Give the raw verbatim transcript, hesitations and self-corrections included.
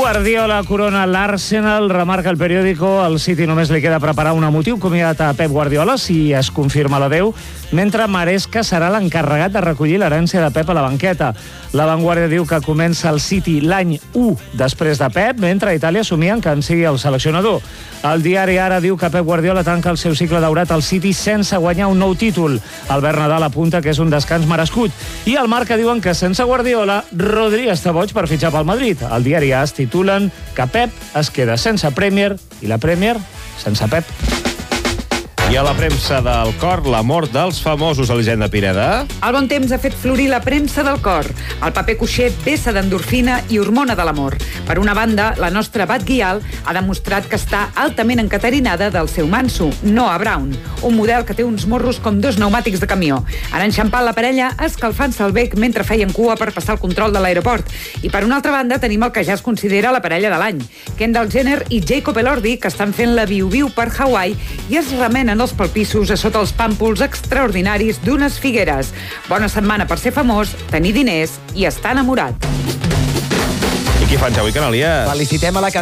Guardiola corona l'Arsenal, remarca el periòdico. Al City només li queda preparar un emotiu comiat a Pep Guardiola, si es confirma l'adeu, mentre Maresca serà l'encarregat de recollir l'herència de Pep a la banqueta. La Vanguardia diu que comença el City l'any u després de Pep, mentre a Itàlia somien que en sigui el seleccionador. El diari Ara diu que Pep Guardiola tanca el seu cicle daurat al City sense guanyar un nou títol. Albert Nadal apunta que és un descans merescut. I al Marca diuen que sense Guardiola, Rodri està boig per fitxar pel Madrid. El diari AS titulen que Pep es queda sense Premier i la Premier sense Pep. I a la premsa del cor, la mort dels famosos, Elisenda Pineda. El bon temps ha fet florir la premsa del cor. El paper cuixer vessa d'endorfina i hormona de l'amor. Per una banda, la nostra Bat Guial ha demostrat que està altament encaterinada del seu manso, Noah Brown, un model que té uns morros com dos pneumàtics de camió. Han enxampat la parella escalfant-se el bec mentre feien cua per passar el control de l'aeroport. I per una altra banda, tenim el que ja es considera la parella de l'any, Kendall Jenner i Jacob Elordi, que estan fent la viu-viu per Hawaii i es remenen els palpissos a sota els pàmpols extraordinaris d'unes figueres. Bona setmana per ser famós, tenir diners i estar enamorat. I qui fan, Xavi Canalies? Felicitem a la